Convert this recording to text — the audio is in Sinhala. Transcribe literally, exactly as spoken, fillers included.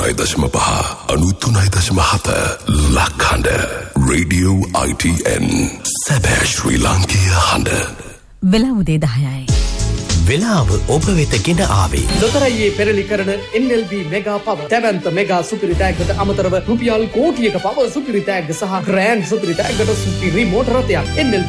අනූතුනයි දශම පහ අනූතුනයි දශම හත ලක්හඬ රේඩියෝ I T N සැබෑ ශ්‍රී ලාංකීය හඬ. වෙලා උදේ දහයයි. වෙලාව ඔබ වෙත ගෙන ආවේ ලොතරැයියේ පෙරලි කරන N L B මෙගා පව දැවැන්ත මෙගා සුපිරි ටැග්ගට අමතරව රුපියල් කෝටියක පව සුපිරි ටැග්ග සහ ග්‍රෑන්ඩ් සුපිරි ටැග්ගට සුපිරි මෝටර රථයක් N L B